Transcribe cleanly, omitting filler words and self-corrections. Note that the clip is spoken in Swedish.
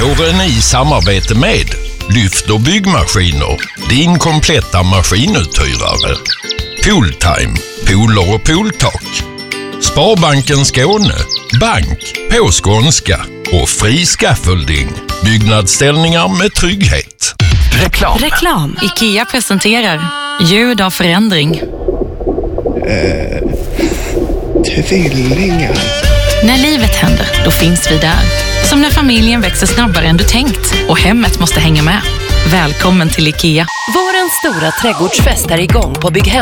Våren i samarbete med Lyft och byggmaskiner, din kompletta maskinuthyrare. Pooltime, pooler och pooltak. Sparbanken Skåne, bank på skånska och fri scaffolding. Byggnadsställningar med trygghet. Reklam. IKEA presenterar ljud av förändring. Tvillingar. När livet händer, då finns vi där. Som när familjen växer snabbare än du tänkt och hemmet måste hänga med. Välkommen till IKEA. Vårens stora trädgårdsfest är igång på Bygghem.